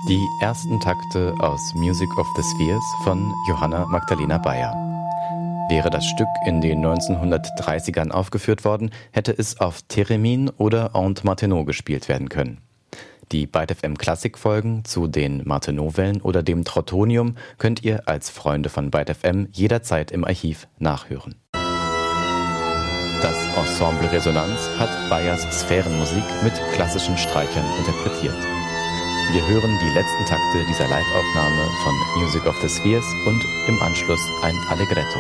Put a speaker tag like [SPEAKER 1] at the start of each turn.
[SPEAKER 1] Die ersten Takte aus Music of the Spheres von Johanna Magdalena Beyer. Wäre das Stück in den 1930ern aufgeführt worden, hätte es auf Theremin oder Aunt Martenot gespielt werden können. Die Byte FM Klassik-Folgen zu den Martenot-Wellen oder dem Trautonium könnt ihr als Freunde von Byte FM jederzeit im Archiv nachhören. Das Ensemble Resonanz hat Beyers Sphärenmusik mit klassischen Streichern interpretiert. Wir hören die letzten Takte dieser Live-Aufnahme von Music of the Spheres und im Anschluss ein Allegretto.